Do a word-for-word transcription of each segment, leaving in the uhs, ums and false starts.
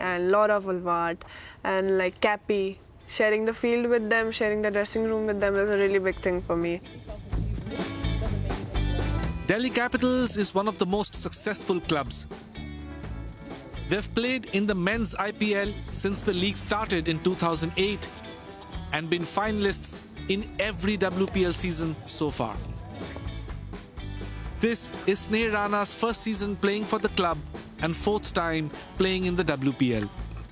and Laura Vulvat and like Cappy. Sharing the field with them, sharing the dressing room with them is a really big thing for me. Delhi Capitals is one of the most successful clubs. They've played in the men's I P L since the league started in two thousand eight and been finalists in every W P L season so far. This is Sneh Rana's first season playing for the club and fourth time playing in the W P L.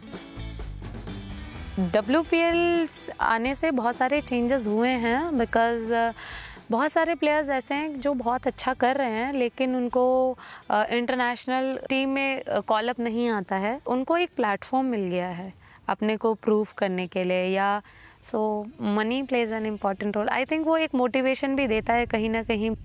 W P L आने से बहुत सारे changes हुए हैं because बहुत सारे players ऐसे हैं जो बहुत अच्छा कर रहे हैं लेकिन उनको इंटरनेशनल टीम में कॉल अप नहीं आता है. उनको एक प्लेटफॉर्म मिल गया है अपने को प्रूव करने के लिए या सो money plays an important role. I think वो एक मोटिवेशन भी देता है कहीं ना कहीं.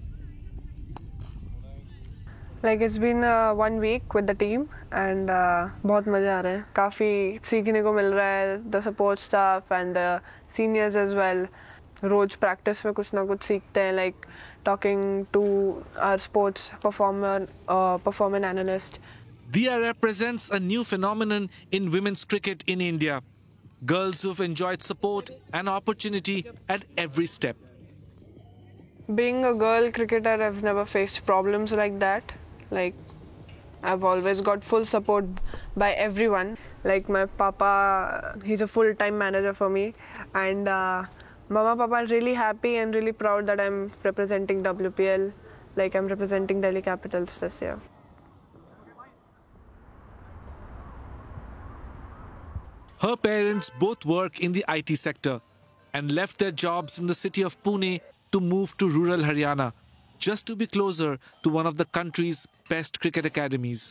Like it's been uh, one week with the team and uh, बहुत मज़ा आ रहा है. काफ़ी सीखने को मिल रहा है. The support staff and the seniors as well. Rose practice में कुछ ना कुछ सीखते हैं. Like talking to our sports performer, uh, performance analyst. Dia represents a new phenomenon in women's cricket in India. Girls who've enjoyed support and opportunity at every step. Being a girl cricketer, I've never faced problems like that. Like, I've always got full support by everyone. Like my papa, he's a full-time manager for me. And uh, Mama, Papa are really happy and really proud that I'm representing W P L. Like I'm representing Delhi Capitals this year. Her parents both work in the I T sector and left their jobs in the city of Pune to move to rural Haryana, just to be closer to one of the country's best cricket academies.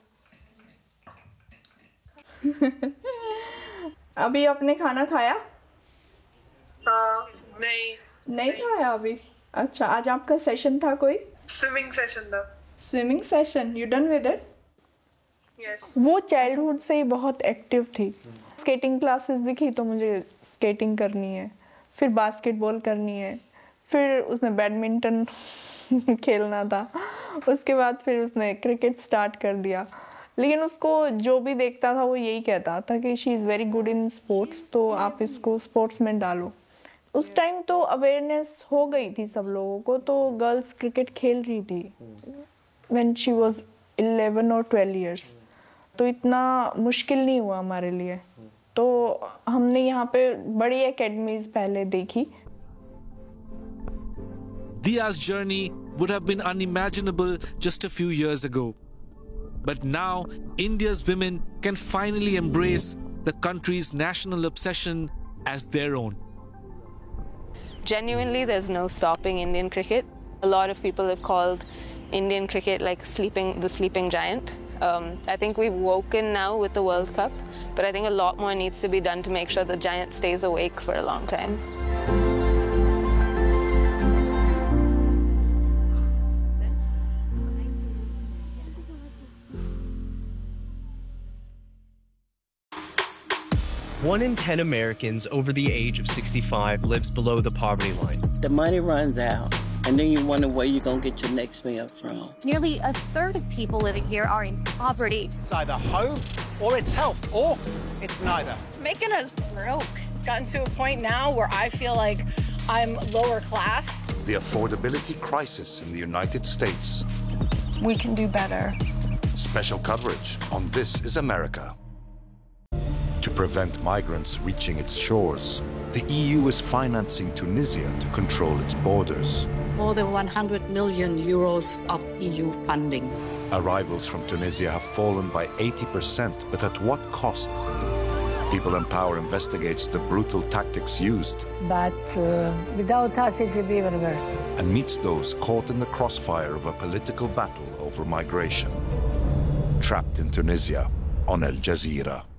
अभी आपने खाना खाया? हाँ, नहीं. नहीं खाया अभी? अच्छा, आज आपका सेशन था कोई? Swimming session था. Swimming session, you done with it? Yes. वो चाइल्डहुड से ही बहुत एक्टिव थी. स्केटिंग क्लासेस दिखी तो मुझे स्केटिंग करनी है, फिर बास्केटबॉल करनी है, फिर उसने बैडमिंटन खेलना था, उसके बाद फिर उसने क्रिकेट स्टार्ट कर दिया. लेकिन उसको जो भी देखता था वो यही कहता था कि she is very good in sports, तो आप इसको स्पोर्ट्स में डालो. उस टाइम तो अवेयरनेस हो गई थी सब लोगों को, तो गर्ल्स क्रिकेट खेल रही थी व्हेन शी वाज इलेवन और ट्वेल्व इयर्स. तो इतना मुश्किल नहीं हुआ हमारे लिए. तो हमने यहाँ पे बड़ी एकेडमीज पहले देखी. Dia's journey would have been unimaginable just a few years ago. But now, India's women can finally embrace the country's national obsession as their own. Genuinely, there's no stopping Indian cricket. A lot of people have called Indian cricket like sleeping, the sleeping giant. Um, I think we've woken now with the World Cup, but I think a lot more needs to be done to make sure the giant stays awake for a long time. One in ten Americans over the age of sixty-five lives below the poverty line. The money runs out, and then you wonder where you're going to get your next meal from. Nearly a third of people living here are in poverty. It's either hope or it's health, or it's neither. Making us broke. It's gotten to a point now where I feel like I'm lower class. The affordability crisis in the United States. We can do better. Special coverage on This is America. To prevent migrants reaching its shores, the E U is financing Tunisia to control its borders. More than one hundred million euros of E U funding. Arrivals from Tunisia have fallen by eighty percent, but at what cost? People in Power investigates the brutal tactics used. But uh, without us, it will be even worse. And meets those caught in the crossfire of a political battle over migration. Trapped in Tunisia on Al Jazeera.